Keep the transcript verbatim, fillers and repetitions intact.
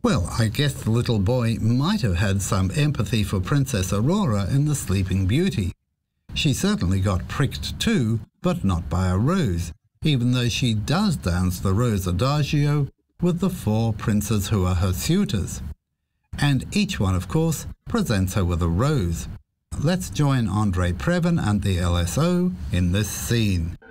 Well, I guess the little boy might have had some empathy for Princess Aurora in the Sleeping Beauty. She certainly got pricked too, but not by a rose, even though she does dance the Rose Adagio with the four princes who are her suitors. And each one, of course, presents her with a rose. Let's join Andre Previn and the L S O in this scene.